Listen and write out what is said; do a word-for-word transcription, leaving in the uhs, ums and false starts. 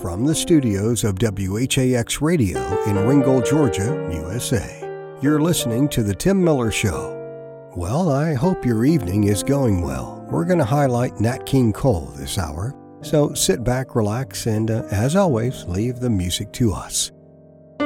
from the studios of W H A X Radio in Ringgold, Georgia, U S A. You're listening to The Tim Miller Show. Well, I hope your evening is going well. We're going to highlight Nat King Cole this hour, so sit back, relax, and uh, as always, leave the music to us.